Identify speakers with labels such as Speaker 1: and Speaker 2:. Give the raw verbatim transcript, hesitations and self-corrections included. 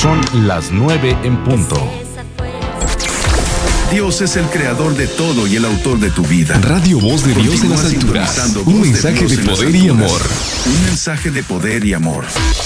Speaker 1: Son las nueve en punto.
Speaker 2: Dios es el creador de todo y el autor de tu vida.
Speaker 3: Radio Voz de Dios en las alturas. Un mensaje de poder y amor.
Speaker 2: Un mensaje de poder y amor.